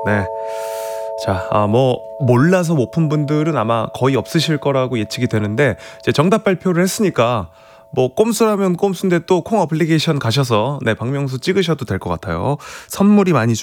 네. 자, 뭐 몰라서 못 푼 분들은 아마 거의 없으실 거라고 예측이 되는데 이제 정답 발표를 했으니까 뭐 꼼수라면 꼼수인데 또 콩 어플리케이션 가셔서 네, 박명수 찍으셔도 될 것 같아요. 선물이 많이